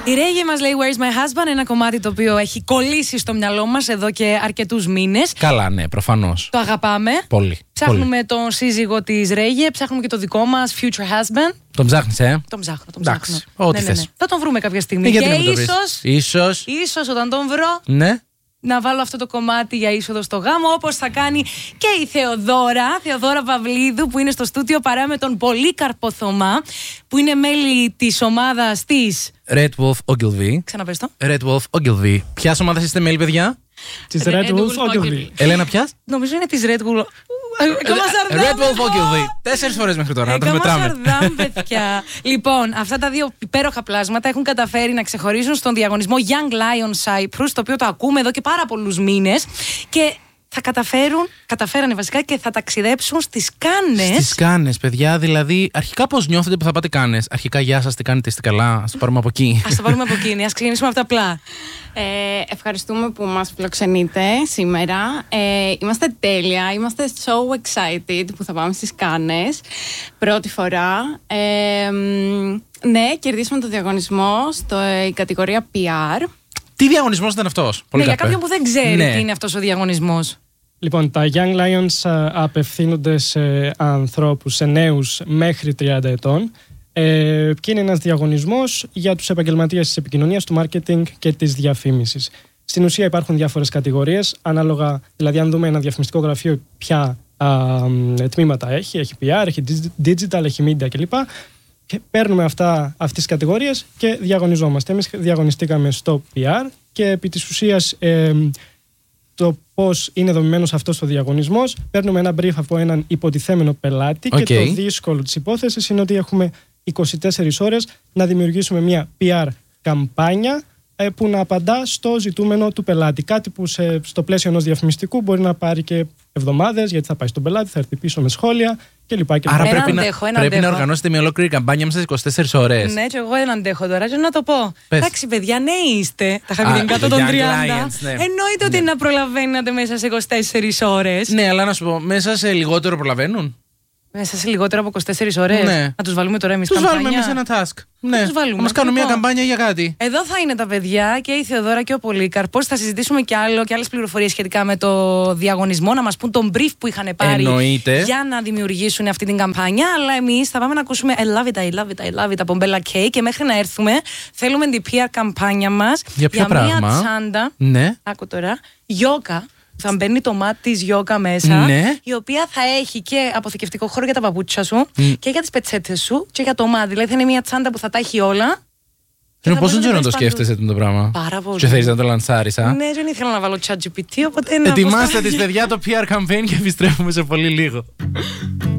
Η Ρέγε μας λέει Where's my husband, ένα κομμάτι το οποίο έχει κολλήσει στο μυαλό μας εδώ και αρκετούς μήνες. Καλά, ναι, προφανώς. Το αγαπάμε. Πολύ. Ψάχνουμε τον σύζυγο της Ρέγε, ψάχνουμε και το δικό μας future husband. Τον ψάχνεις, Τον ψάχνω. Εντάξει, ό,τι θες. Θα τον βρούμε κάποια στιγμή. Γιατί και ίσως όταν τον βρω. Ναι. Να βάλω αυτό το κομμάτι για είσοδο στο γάμο, όπως θα κάνει και η Θεοδόρα Παυλίδου, που είναι στο στούντιο παρά με τον Πολύκαρπο Θωμά, που είναι μέλη της ομάδας της Red Wolf Ogilvy. Ξαναπες το. Red Wolf Ogilvy. Ποιας ομάδας είστε μέλη, παιδιά? Της Red Wolf Ogilvy. Ελένα, ποιας? Νομίζω είναι της Red Wolf. Red Wolf Ogilvy. 4 φορές μέχρι τώρα, να το μετράμε. Παιδιά. Λοιπόν, αυτά τα δύο υπέροχα πλάσματα έχουν καταφέρει να ξεχωρίσουν στον διαγωνισμό Young Lion Cyprus, το οποίο το ακούμε εδώ και πάρα πολλούς μήνες. Και θα καταφέρανε βασικά και θα ταξιδέψουν στις Κάνες. Στις Κάνες, παιδιά, δηλαδή, αρχικά πώς νιώθετε που θα πάτε Κάνες? Αρχικά, γεια σας, τι κάνετε, είστε καλά? Ας το πάρουμε από εκεί. Ας το πάρουμε από εκεί, ας ξεκινήσουμε από τα απλά. Ευχαριστούμε που μας φιλοξενείτε σήμερα. Είμαστε τέλεια, είμαστε so excited που θα πάμε στις Κάνες πρώτη φορά. Ναι, κερδίσαμε το διαγωνισμό η κατηγορία PR. Τι διαγωνισμός ήταν αυτός? Ναι, για κάποιον που δεν ξέρει τι είναι αυτός ο διαγωνισμός. Λοιπόν, τα Young Lions απευθύνονται σε ανθρώπους, σε νέους μέχρι 30 ετών και είναι ένας διαγωνισμός για τους επαγγελματίες της επικοινωνίας, του marketing και της διαφήμισης. Στην ουσία υπάρχουν διάφορες κατηγορίες, ανάλογα, δηλαδή αν δούμε ένα διαφημιστικό γραφείο ποια τμήματα έχει PR, έχει digital, έχει media κλπ. Και παίρνουμε αυτές τις κατηγορίες και διαγωνιζόμαστε. Εμείς διαγωνιστήκαμε στο PR και επί της ουσίας το πώς είναι δομημένος αυτός ο διαγωνισμός, παίρνουμε ένα brief από έναν υποτιθέμενο πελάτη και το δύσκολο της υπόθεσης είναι ότι έχουμε 24 ώρες να δημιουργήσουμε μια PR καμπάνια που να απαντά στο ζητούμενο του πελάτη. Κάτι που στο πλαίσιο ενός διαφημιστικού μπορεί να πάρει και εβδομάδες, γιατί θα πάει στον πελάτη, θα έρθει πίσω με σχόλια κλπ. Άρα πρέπει να οργανώσετε μια ολόκληρη καμπάνια μέσα στις 24 ώρες. Ναι, και εγώ δεν αντέχω τώρα. Και να το πω. Εντάξει, παιδιά, νέοι είστε. Τα χαμηλήν κάτω των 30. Ναι. Εννοείται ότι να προλαβαίνετε μέσα σε 24 ώρες. Ναι, αλλά να σου πω, μέσα σε λιγότερο προλαβαίνουν. Μέσα σε λιγότερο από 24 ώρες. Ναι. Να τους βάλουμε τώρα εμείς καμπάνια. Τους βάλουμε εμείς ένα task. Ναι. Να μας κάνουν μια καμπάνια για κάτι. Εδώ θα είναι τα παιδιά και η Θεοδόρα και ο Πολύκαρπος. Θα συζητήσουμε και άλλες πληροφορίες σχετικά με το διαγωνισμό. Να μας πούν τον brief που είχαν πάρει για να δημιουργήσουν αυτή την καμπάνια. Αλλά εμείς θα πάμε να ακούσουμε I love it, I love it, I love it από Bella K. Και μέχρι να έρθουμε, θέλουμε την PR καμπάνια μας για μια τσάντα. Ναι. Άκου τώρα. Γιόκα. Θα μπαίνει το μάτι της γιόκα μέσα, η οποία θα έχει και αποθηκευτικό χώρο για τα παπούτσια σου και για τις πετσέτες σου και για το μάτι. Δηλαδή θα είναι μια τσάντα που θα τα έχει όλα. Πόσο καιρό να το σκέφτεσαι το πράγμα? Πάρα πολύ. Και θέλεις να το λανσάρεις, Ναι, δεν ήθελα να βάλω ChatGPT, οπότε. Ετοιμάστε τις παιδιά το PR campaign και επιστρέφουμε σε πολύ λίγο.